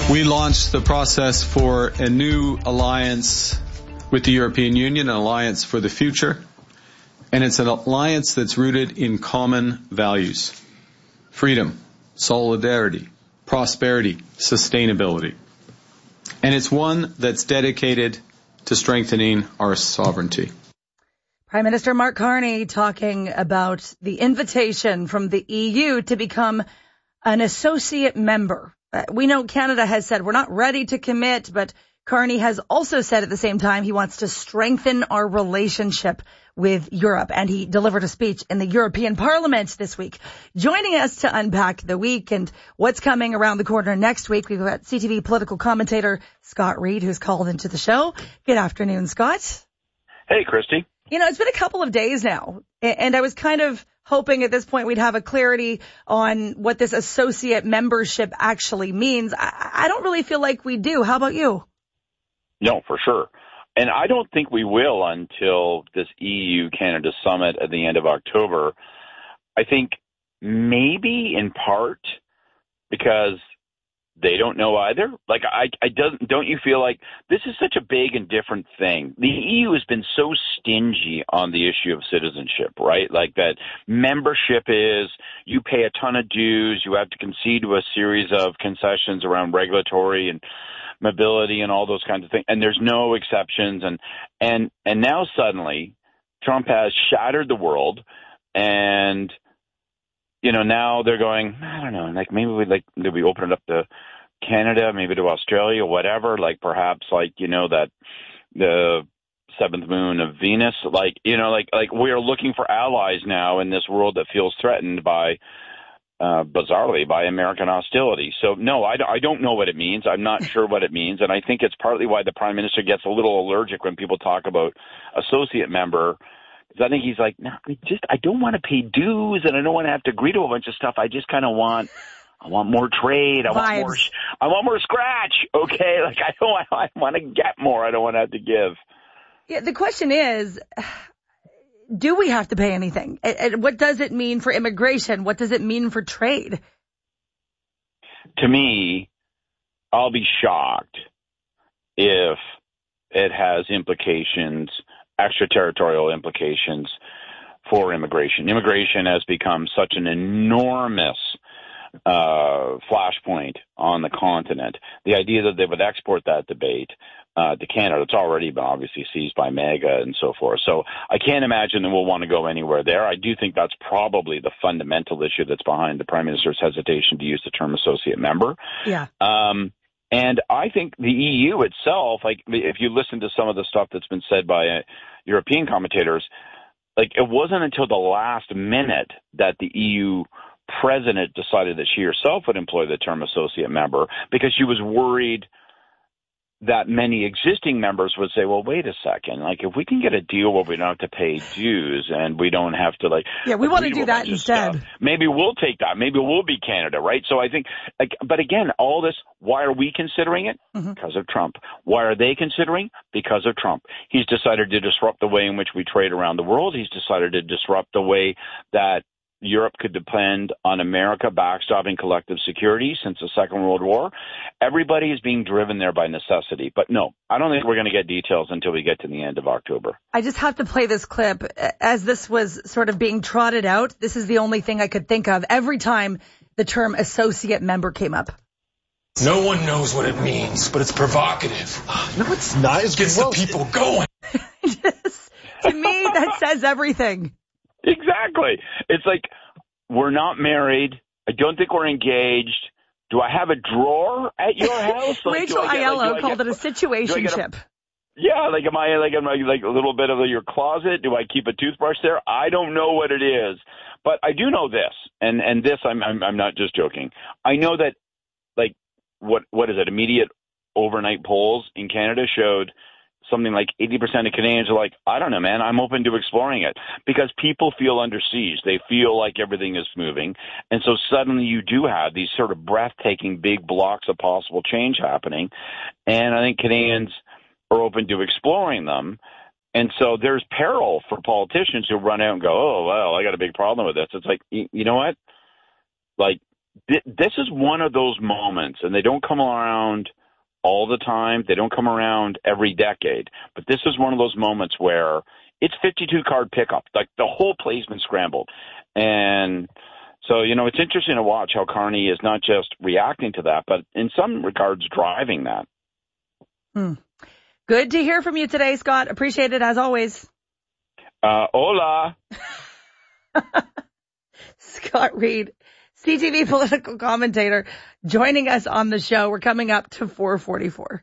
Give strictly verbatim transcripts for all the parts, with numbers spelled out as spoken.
We launched the process for a new alliance with the European Union, an alliance for the future. And it's an alliance that's rooted in common values: freedom, solidarity, prosperity, sustainability. And it's one that's dedicated to strengthening our sovereignty. Prime Minister Mark Carney talking about the invitation from the E U to become an associate member. Uh, we know Canada has said we're not ready to commit, but Carney has also said at the same time he wants to strengthen our relationship with Europe. And he delivered a speech in the European Parliament this week. Joining us to unpack the week and what's coming around the corner next week, we've got C T V political commentator Scott Reid, who's called into the show. Good afternoon, Scott. Hey, Christy. You know, it's been a couple of days now, and I was kind of hoping at this point we'd have a clarity on what this associate membership actually means. I, I don't really feel like we do. How about you? No, for sure. And I don't think we will until this E U-Canada summit at the end of October. I think maybe in part because they don't know either. Like, I, I doesn't, don't you feel like this is such a big and different thing? The E U has been so stingy on the issue of citizenship, right? Like that membership is you pay a ton of dues, you have to concede to a series of concessions around regulatory and mobility and all those kinds of things, and there's no exceptions. And and and now suddenly, Trump has shattered the world, and you know now they're going, I don't know, like maybe we like maybe we open it up to Canada, maybe to Australia, whatever. Like perhaps like you know that the seventh moon of Venus, like you know like like we are looking for allies now in this world that feels threatened by. Uh, bizarrely, by American hostility. So, no, I, I don't know what it means. I'm not sure what it means. And I think it's partly why the Prime Minister gets a little allergic when people talk about associate member. Because I think he's like, no, I just, I don't want to pay dues and I don't want to have to agree to a bunch of stuff. I just kind of want, I want more trade. I Vibes. want more, I want more scratch. Okay. Like, I don't want, I want to get more. I don't want to have to give. Yeah. The question is, do we have to pay anything? And what does it mean for immigration? What does it mean for trade? To me, I'll be shocked if it has implications, extraterritorial implications for immigration. Immigration has become such an enormous uh, flashpoint on the continent. The idea that they would export that debate Uh, to Canada, it's already been obviously seized by MAGA and so forth. So I can't imagine that we'll want to go anywhere there. I do think that's probably the fundamental issue that's behind the Prime Minister's hesitation to use the term associate member. Yeah. Um, and I think the E U itself, like if you listen to some of the stuff that's been said by uh, European commentators, like it wasn't until the last minute that the E U president decided that she herself would employ the term associate member because she was worried that many existing members would say, well, wait a second, like if we can get a deal where we don't have to pay dues and we don't have to like, yeah, we want to do that instead. Stuff, maybe we'll take that. Maybe we'll be Canada, right? So I think, like, but again, all this, why are we considering it? Mm-hmm. Because of Trump. Why are they considering? Because of Trump. He's decided to disrupt the way in which we trade around the world. He's decided to disrupt the way that Europe could depend on America backstopping collective security since the Second World War. Everybody is being driven there by necessity. But no, I don't think we're going to get details until we get to the end of October. I just have to play this clip. As this was sort of being trotted out, this is the only thing I could think of every time the term associate member came up. No one knows what it means, but it's provocative. No, it's not. It gets the people going. Just, to me, that says everything. Exactly. It's like, we're not married. I don't think we're engaged. Do I have a drawer at your house? Like, Rachel get, Aiello like, called get, it a situationship. Yeah, like am I like am I like a little bit of your closet? Do I keep a toothbrush there? I don't know what it is, but I do know this, and and this I'm I'm, I'm not just joking. I know that like what what is it? Immediate overnight polls in Canada showed something like eighty percent of Canadians are like, I don't know, man, I'm open to exploring it because people feel under siege. They feel like everything is moving. And so suddenly you do have these sort of breathtaking big blocks of possible change happening. And I think Canadians are open to exploring them. And so there's peril for politicians who run out and go, oh, well, I got a big problem with this. It's like, you know what? Like, th- this is one of those moments, and they don't come around all the time. They don't come around every decade. But this is one of those moments where it's fifty-two card pickup. Like, the whole play's been scrambled. And so, you know, it's interesting to watch how Carney is not just reacting to that, but in some regards driving that. Hmm. Good to hear from you today, Scott. Appreciate it as always. Uh, hola. Scott Reed, C T V political commentator, joining us on the show. We're coming up to four forty-four.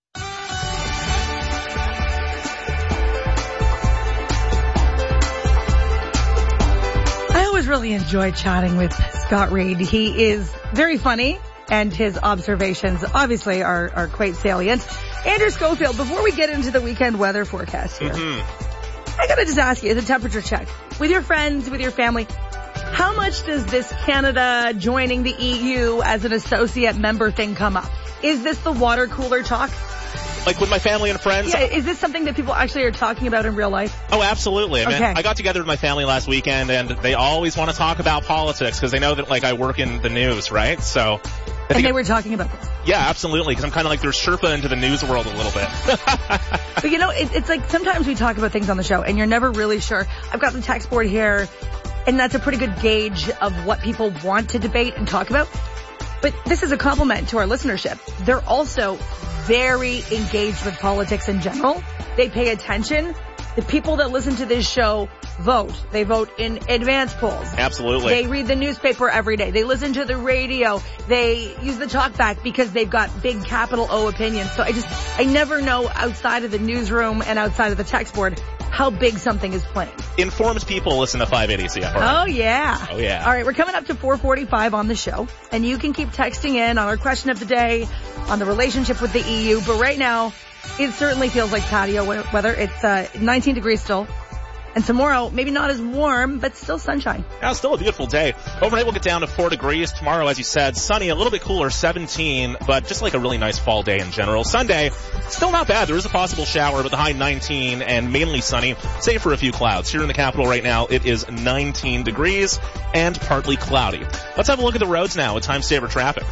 I always really enjoy chatting with Scott Reed. He is very funny, and his observations obviously are, are quite salient. Andrew Schofield, before we get into the weekend weather forecast here, mm-hmm. I gotta just ask you, as a temperature check, with your friends, with your family, how much does this Canada joining the E U as an associate member thing come up? Is this the water cooler talk? Like with my family and friends? Yeah, is this something that people actually are talking about in real life? Oh, absolutely. I mean, okay. I got together with my family last weekend, and they always want to talk about politics because they know that, like, I work in the news, right? So. I and they it, were talking about this? Yeah, absolutely, because I'm kind of like their Sherpa into the news world a little bit. But, you know, it, it's like sometimes we talk about things on the show, and you're never really sure. I've got the text board here, and that's a pretty good gauge of what people want to debate and talk about. But this is a compliment to our listenership. They're also very engaged with politics in general. They pay attention. The people that listen to this show vote. They vote in advance polls. Absolutely. They read the newspaper every day. They listen to the radio. They use the talkback because they've got big capital O opinions. So I just, I never know outside of the newsroom and outside of the text board how big something is playing. Informed people listen to five eighty C F R. Oh, yeah. Oh, yeah. All right, we're coming up to four forty-five on the show, and you can keep texting in on our question of the day, on the relationship with the E U, but right now, it certainly feels like patio weather. It's uh, nineteen degrees still. And tomorrow, maybe not as warm, but still sunshine. Yeah, still a beautiful day. Overnight we'll get down to four degrees. Tomorrow, as you said, sunny, a little bit cooler, seventeen, but just like a really nice fall day in general. Sunday, still not bad. There is a possible shower, but the high nineteen and mainly sunny, save for a few clouds. Here in the capital right now, it is nineteen degrees and partly cloudy. Let's have a look at the roads now with time saver traffic.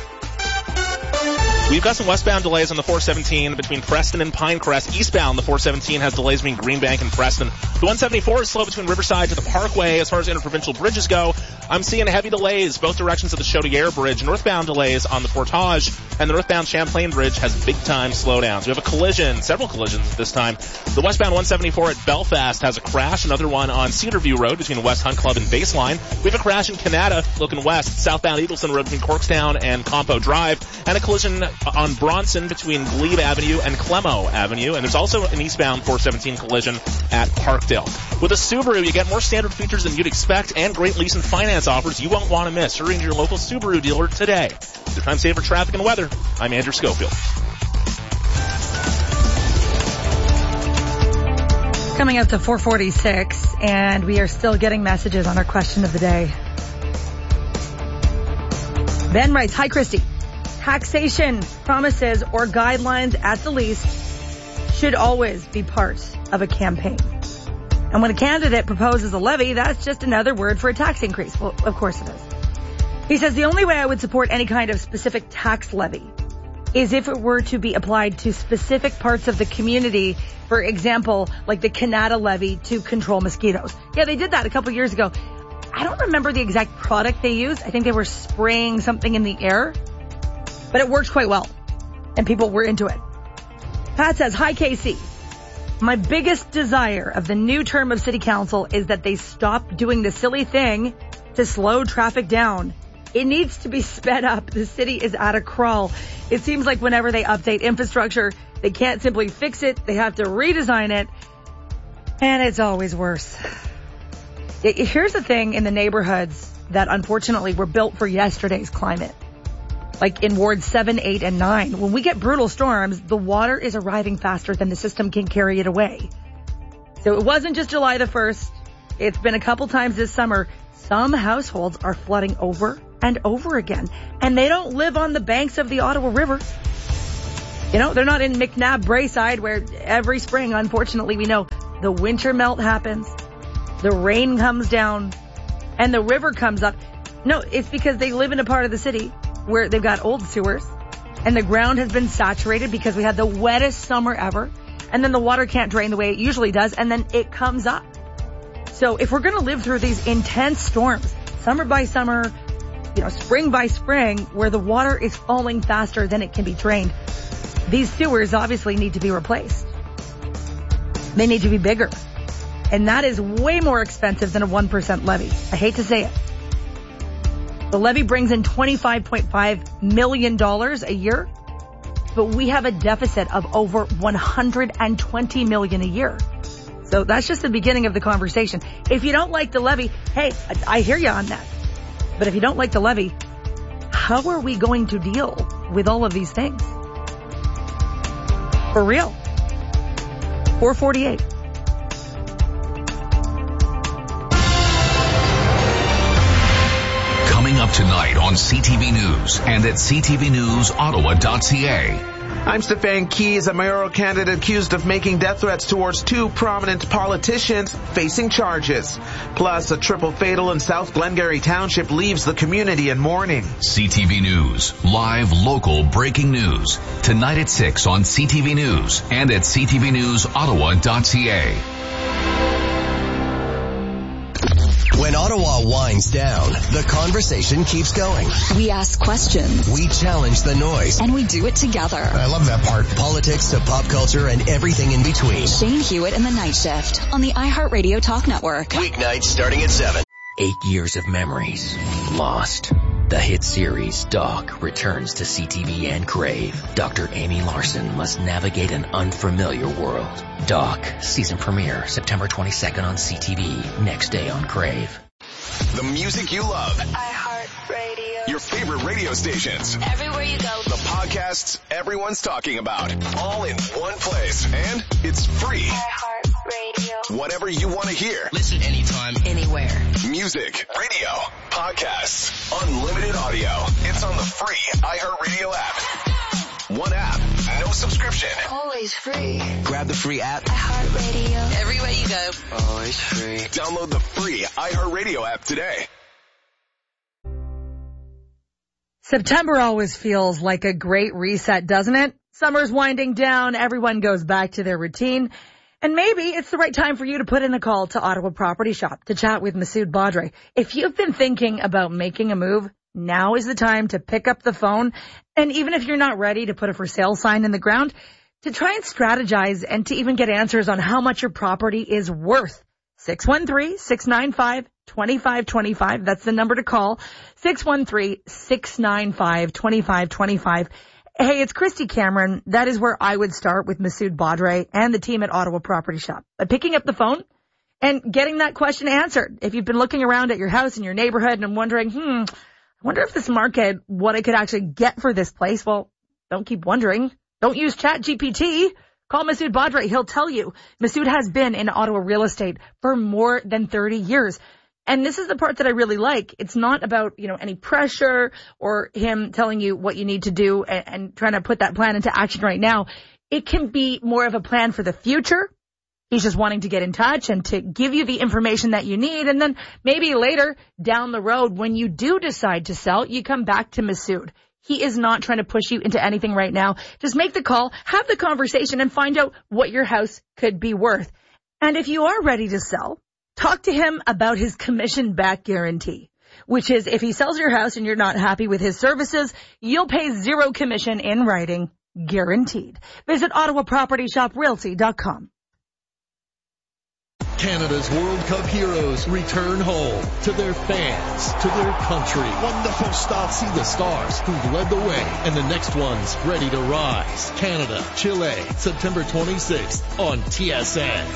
We've got some westbound delays on the four seventeen between Preston and Pinecrest. Eastbound, the four seventeen has delays between Greenbank and Preston. The one seventy-four is slow between Riverside to the Parkway. As far as interprovincial bridges go, I'm seeing heavy delays both directions of the Chaudière Bridge. Northbound delays on the Portage, and the northbound Champlain Bridge has big-time slowdowns. We have a collision, several collisions this time. The westbound one seventy-four at Belfast has a crash. Another one on Cedarview Road between West Hunt Club and Baseline. We have a crash in Canada looking west, southbound Eagleson Road between Corkstown and Compo Drive, and a collision on Bronson between Glebe Avenue and Clemo Avenue. And there's also an eastbound four seventeen collision at Parkdale. With a Subaru, you get more standard features than you'd expect and great lease and finance offers you won't want to miss. Hurry into your local Subaru dealer today. Your time saver traffic and weather. I'm Andrew Schofield. Coming up to four forty-six, and we are still getting messages on our question of the day. Ben writes, hi, Christy. Taxation promises or guidelines at the least should always be part of a campaign. And when a candidate proposes a levy, that's just another word for a tax increase. Well, of course it is. He says the only way I would support any kind of specific tax levy is if it were to be applied to specific parts of the community. For example, like the Canada levy to control mosquitoes. Yeah, they did that a couple years ago. I don't remember the exact product they used. I think they were spraying something in the air. But it worked quite well, and people were into it. Pat says, hi, K C. My biggest desire of the new term of City Council is that they stop doing the silly thing to slow traffic down. It needs to be sped up. The city is at a crawl. It seems like whenever they update infrastructure, they can't simply fix it. They have to redesign it, and it's always worse. Here's the thing in the neighborhoods that unfortunately were built for yesterday's climate. Like in wards seven, eight, and nine, when we get brutal storms, the water is arriving faster than the system can carry it away. So it wasn't just July the first. It's been a couple times this summer. Some households are flooding over and over again, and they don't live on the banks of the Ottawa River. You know, they're not in McNabb Braeside, where every spring, unfortunately, we know the winter melt happens, the rain comes down, and the river comes up. No, it's because they live in a part of the city where they've got old sewers and the ground has been saturated because we had the wettest summer ever, and then the water can't drain the way it usually does, and then it comes up. So if we're going to live through these intense storms, summer by summer, you know, spring by spring, where the water is falling faster than it can be drained, these sewers obviously need to be replaced. They need to be bigger. And that is way more expensive than a one percent levy. I hate to say it. The levy brings in twenty-five point five million dollars a year, but we have a deficit of over one hundred twenty million dollars a year. So that's just the beginning of the conversation. If you don't like the levy, hey, I hear you on that. But if you don't like the levy, how are we going to deal with all of these things? For real. four forty-eight. Coming up tonight on C T V News and at c t v news ottawa dot c a. I'm Stefan Keys, a mayoral candidate accused of making death threats towards two prominent politicians facing charges. Plus, a triple fatal in South Glengarry Township leaves the community in mourning. C T V News, live local breaking news. Tonight at six on C T V News and at c t v news ottawa dot c a. When Ottawa winds down, the conversation keeps going. We ask questions. We challenge the noise. And we do it together. I love that part. Politics to pop culture and everything in between. Shane Hewitt and the Night Shift on the iHeartRadio Talk Network. Weeknights starting at seven. Eight years of memories lost. The hit series Doc returns to C T V and Crave. Doctor Amy Larson must navigate an unfamiliar world. Doc, season premiere September twenty-second on C T V, next day on Crave. The music you love. iHeartRadio. Your favorite radio stations. Everywhere you go. The podcasts everyone's talking about. All in one place. And it's free. iHeartRadio. Whatever you want to hear. Listen anytime, anywhere. Music, radio, podcasts, unlimited audio. It's on the free iHeartRadio app. One app, no subscription. Always free. Grab the free app. iHeartRadio. Everywhere you go. Always free. Download the free iHeartRadio app today. September always feels like a great reset, doesn't it? Summer's winding down, everyone goes back to their routine, and maybe it's the right time for you to put in a call to Ottawa Property Shop to chat with Masood Badre. If you've been thinking about making a move, now is the time to pick up the phone, and even if you're not ready to put a for sale sign in the ground, to try and strategize and to even get answers on how much your property is worth. six one three, six nine five, two five two five. That's the number to call. six one three, six nine five, two five two five. Hey, it's Christy Cameron. That is where I would start with Masood Badre and the team at Ottawa Property Shop. By picking up the phone and getting that question answered. If you've been looking around at your house and your neighborhood and wondering, hmm, I wonder if this market, what I could actually get for this place. Well, don't keep wondering. Don't use Chat G P T. Call Masood Badre. He'll tell you. Masood has been in Ottawa real estate for more than thirty years. And this is the part that I really like. It's not about, you know, any pressure or him telling you what you need to do and, and trying to put that plan into action right now. It can be more of a plan for the future. He's just wanting to get in touch and to give you the information that you need. And then maybe later down the road, when you do decide to sell, you come back to Masood. He is not trying to push you into anything right now. Just make the call, have the conversation, and find out what your house could be worth. And if you are ready to sell, talk to him about his commission back guarantee, which is if he sells your house and you're not happy with his services, you'll pay zero commission in writing, guaranteed. Visit ottawa property shop realty dot com. Canada's World Cup heroes return home to their fans, to their country. Wonderful start. See the stars who've led the way and the next one's ready to rise. Canada, Chile, September twenty-sixth on T S N.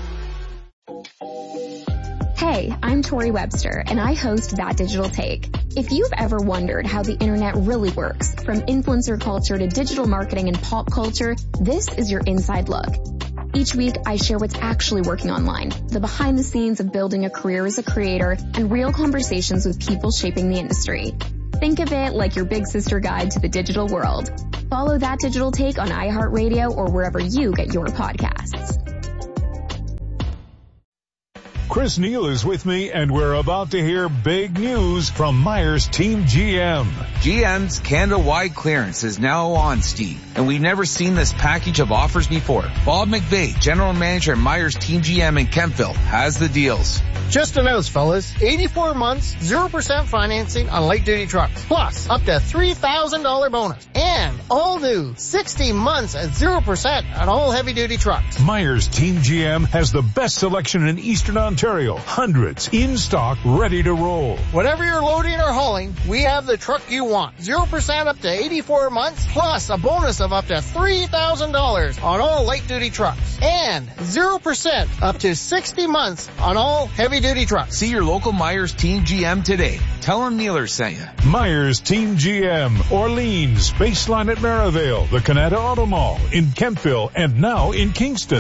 Hey, I'm Tori Webster, and I host That Digital Take. If you've ever wondered how the internet really works, from influencer culture to digital marketing and pop culture, this is your inside look. Each week, I share what's actually working online, the behind the scenes of building a career as a creator, and real conversations with people shaping the industry. Think of it like your big sister guide to the digital world. Follow That Digital Take on iHeartRadio or wherever you get your podcasts. Chris Neal is with me, and we're about to hear big news from Myers Team G M. G M's Canada-wide clearance is now on, Steve, and we've never seen this package of offers before. Bob McVeigh, General Manager at Myers Team G M in Kempville, has the deals. Just announced, fellas. eighty-four months, zero percent financing on light-duty trucks. Plus, up to three thousand dollars bonus. And all new sixty months at zero percent on all heavy-duty trucks. Myers Team G M has the best selection in Eastern Ontario. Hundreds in stock, ready to roll. Whatever you're loading or hauling, we have the truck you want. zero percent up to eighty-four months, plus a bonus of up to three thousand dollars on all light-duty trucks. And zero percent up to sixty months on all heavy-duty trucks. See your local Myers Team G M today. Tell them Neeler sent you. Myers Team G M, Orleans, Baseline at Maryvale, the Canada Auto Mall, in Kempville, and now in Kingston.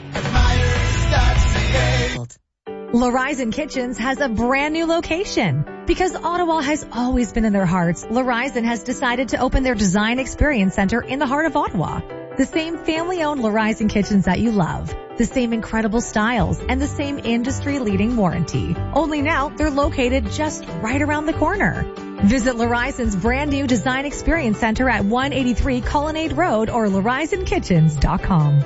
L'Horizon Kitchens has a brand new location. Because Ottawa has always been in their hearts, L'Horizon has decided to open their Design Experience Center in the heart of Ottawa. The same family-owned L'Horizon Kitchens that you love. The same incredible styles and the same industry-leading warranty. Only now, they're located just right around the corner. Visit L'Horizon's brand new Design Experience Center at one eighty-three Colonnade Road or L'Horizon Kitchens dot com.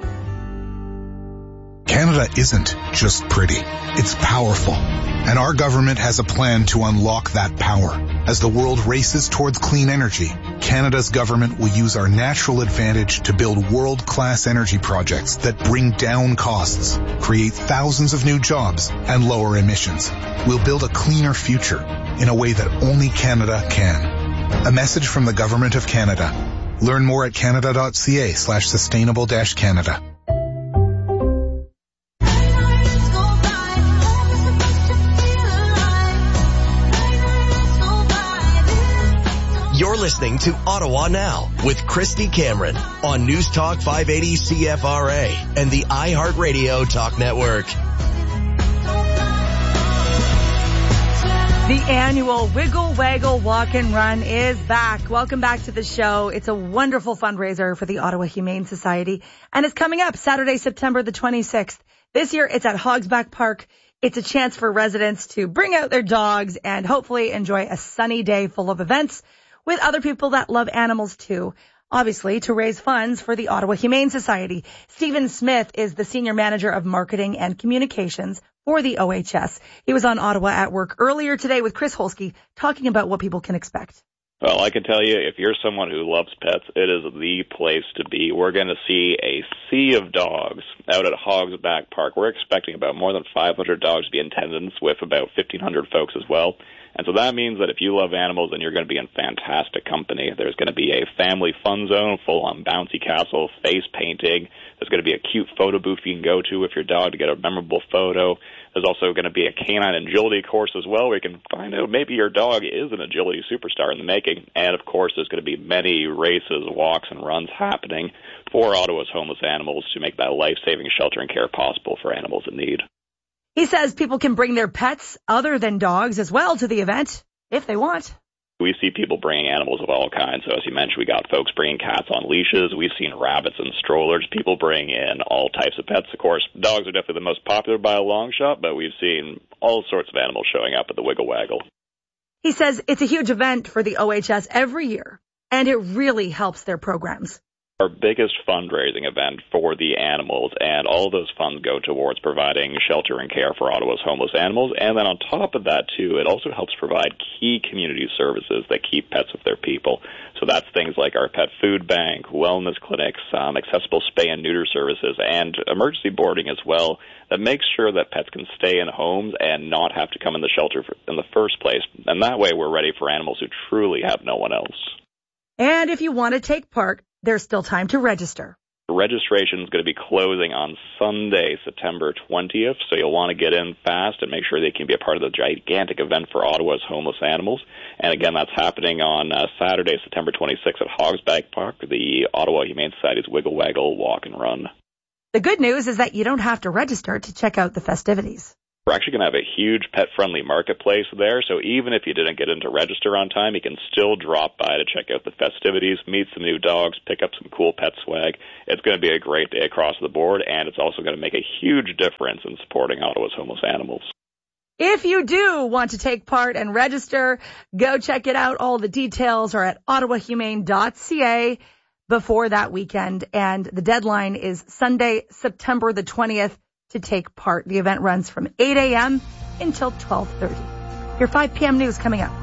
Canada isn't just pretty. It's powerful. And our government has a plan to unlock that power. As the world races towards clean energy, Canada's government will use our natural advantage to build world-class energy projects that bring down costs, create thousands of new jobs, and lower emissions. We'll build a cleaner future in a way that only Canada can. A message from the Government of Canada. Learn more at canada.ca slash sustainable dash Canada. You're listening to Ottawa Now with Christy Cameron on News Talk five eighty C F R A and the iHeartRadio Talk Network. The annual Wiggle Waggle Walk and Run is back. Welcome back to the show. It's a wonderful fundraiser for the Ottawa Humane Society, and it's coming up Saturday, September the twenty-sixth. This year, it's at Hogsback Park. It's a chance for residents to bring out their dogs and hopefully enjoy a sunny day full of events with other people that love animals too. Obviously, to raise funds for the Ottawa Humane Society. Stephen Smith is the Senior Manager of Marketing and Communications for the O H S. He was on Ottawa at Work earlier today with Chris Holsky talking about what people can expect. Well, I can tell you, if you're someone who loves pets, it is the place to be. We're going to see a sea of dogs out at Hogsback Park. We're expecting about more than five hundred dogs to be in attendance, with about fifteen hundred folks as well. And so that means that if you love animals, then you're going to be in fantastic company. There's going to be a family fun zone, full-on bouncy castle, face painting. There's going to be a cute photo booth you can go to with your dog to get a memorable photo. There's also going to be a canine agility course as well, where you can find out maybe your dog is an agility superstar in the making. And, of course, there's going to be many races, walks, and runs happening for Ottawa's homeless animals to make that life-saving shelter and care possible for animals in need. He says people can bring their pets other than dogs as well to the event if they want. We see people bringing animals of all kinds. So as you mentioned, we got folks bringing cats on leashes. We've seen rabbits and strollers. People bring in all types of pets. Of course, dogs are definitely the most popular by a long shot, but we've seen all sorts of animals showing up at the Wiggle Waggle. He says it's a huge event for the O H S every year, and it really helps their programs. Our biggest fundraising event for the animals, and all those funds go towards providing shelter and care for Ottawa's homeless animals. And then on top of that, too, it also helps provide key community services that keep pets with their people. So that's things like our pet food bank, wellness clinics, um, accessible spay and neuter services, and emergency boarding as well, that makes sure that pets can stay in homes and not have to come in the shelter in the first place. And that way we're ready for animals who truly have no one else. And if you want to take part, there's still time to register. Registration is going to be closing on Sunday, September twentieth, so you'll want to get in fast and make sure they can be a part of the gigantic event for Ottawa's homeless animals. And again, that's happening on uh, Saturday, September twenty-sixth at Hogsback Park, the Ottawa Humane Society's Wiggle Waggle Walk and Run. The good news is that you don't have to register to check out the festivities. We're actually going to have a huge pet-friendly marketplace there, so even if you didn't get in to register on time, you can still drop by to check out the festivities, meet some new dogs, pick up some cool pet swag. It's going to be a great day across the board, and it's also going to make a huge difference in supporting Ottawa's homeless animals. If you do want to take part and register, go check it out. All the details are at ottawa humane dot c a before that weekend, and the deadline is Sunday, September the twentieth. To take part. The event runs from eight a.m. until twelve thirty. Your five p.m. news coming up.